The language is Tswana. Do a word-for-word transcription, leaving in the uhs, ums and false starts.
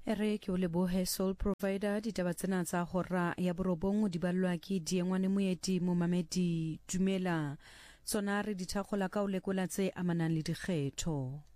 Ere ke o lebohe Soul Provider ditaba tsena tsa hora ya borobong di balwa ke Diengwane Moeti Momamedi Dumela tsona re dithagola ka o lekola tse amanang le dikgetho.